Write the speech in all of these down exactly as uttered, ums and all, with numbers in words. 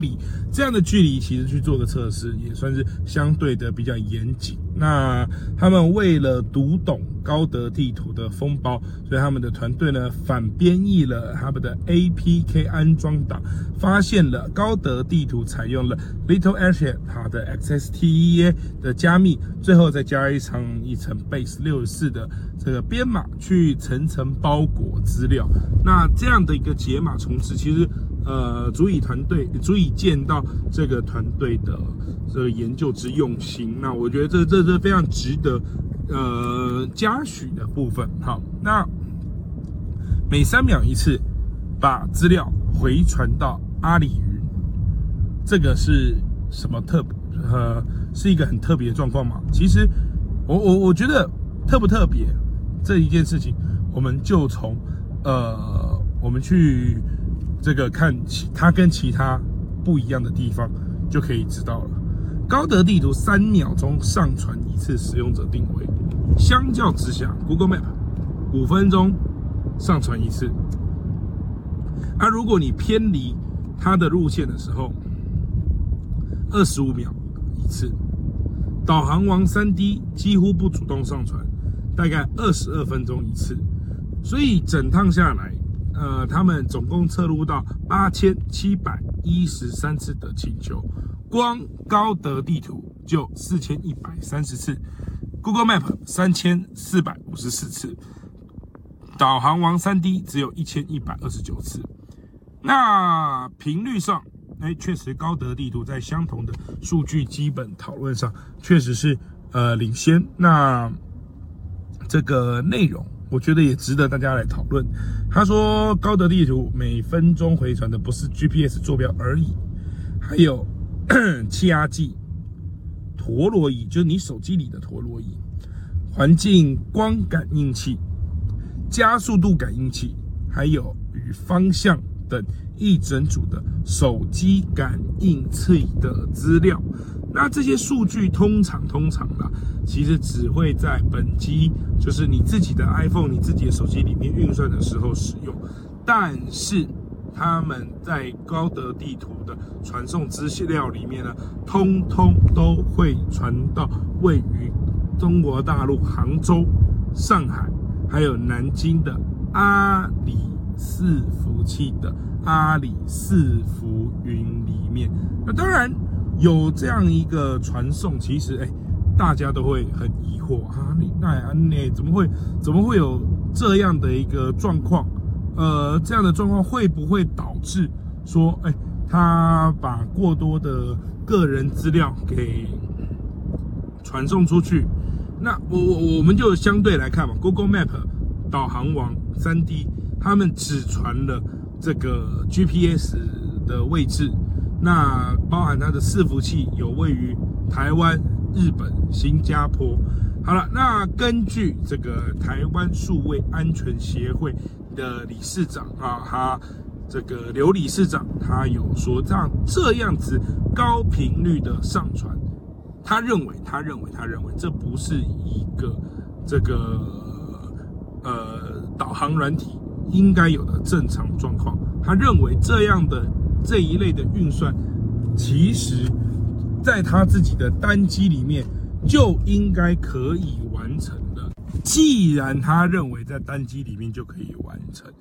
里，这样的距离其实去做个测试，也算是相对的比较严谨。那他们为了读懂高德地图的封包，所以他们的团队呢反编译了他们的 A P K 安装档，发现了高德地图采用了 Little Airship 它的 X S T E A 的加密，最后再加一层一层 Base 六十四的这个编码去层层包裹资料。那这样的一个解码重置，其实呃足以团队足以见到这个团队的这个研究之用心。那我觉得这这这非常值得呃嘉许的部分。好，那每三秒一次把资料回传到阿里云，这个是什么特呃是一个很特别的状况吗？其实我我我觉得特不特别这一件事情，我们就从呃我们去这个看其它跟其他不一样的地方就可以知道了。高德地图三秒钟上传一次使用者定位，相较之下 ，Google Map 五分钟上传一次。啊，如果你偏离它的路线的时候，二十五秒一次。导航王 三 D 几乎不主动上传，大概二十二分钟一次。所以整趟下来，呃，他们总共测录到八千七百一十三次的请求，光高德地图就四千一百三十次 ，Google Map 三千四百五十四次，导航王 三 D 只有一千一百二十九次。那频率上，哎，确实高德地图在相同的数据基本讨论上，确实是呃领先。那这个内容，我觉得也值得大家来讨论。他说，高德地图每分钟回传的不是 G P S 坐标而已，还有气压计、陀螺仪，就是你手机里的陀螺仪、环境光感应器、加速度感应器，还有与方向等一整组的手机感应器的资料。那这些数据通常通常啦，其实只会在本机，就是你自己的 iPhone、你自己的手机里面运算的时候使用。但是他们在高德地图的传送资料里面呢，通通都会传到位于中国大陆杭州、上海还有南京的阿里伺服器的阿里伺服云里面。那当然有这样一个传送，其实哎，大家都会很疑惑啊，你那那怎么会怎么会有这样的一个状况？呃，这样的状况会不会导致说，哎，他把过多的个人资料给传送出去？那我我我们就相对来看嘛 ，Google Map 导航王 三 D 他们只传了这个 G P S 的位置，那包含它的伺服器有位于台湾、日本、新加坡。好了，那根据这个台湾数位安全协会的理事长啊，他这个刘理事长他有说，这样这样子高频率的上传，他认为他认为他认为这不是一个这个呃导航软体应该有的正常状况。他认为这样的这一类的运算，其实在他自己的单机里面就应该可以完成的。既然他认为在单机里面就可以完成，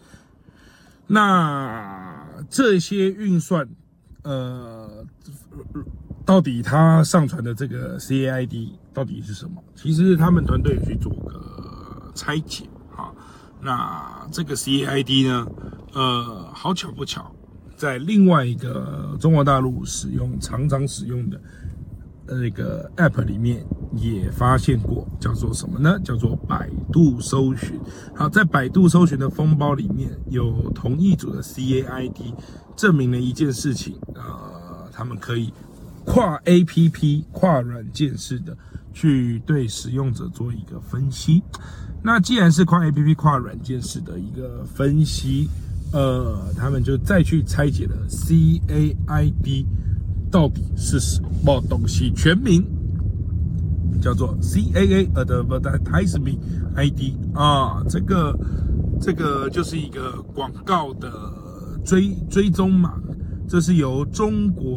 那这些运算，呃，到底他上传的这个 C A I D 到底是什么？其实他们团队有去做个拆解哈。那这个 C A I D 呢，呃，好巧不巧，在另外一个中国大陆使用常常使用的那个 App 里面也发现过，叫做什么呢？叫做百度搜寻。好，在百度搜寻的封包里面有同一组的 C A I D， 证明了一件事情，呃，他们可以跨 A P P、跨软件式的去对使用者做一个分析。那既然是跨 A P P、跨软件式的一个分析，呃，他们就再去拆解了 C A I D。到底是什么东西？全名叫做 C A A Advertising I D 啊，这个这个就是一个广告的追追踪码，这是由中国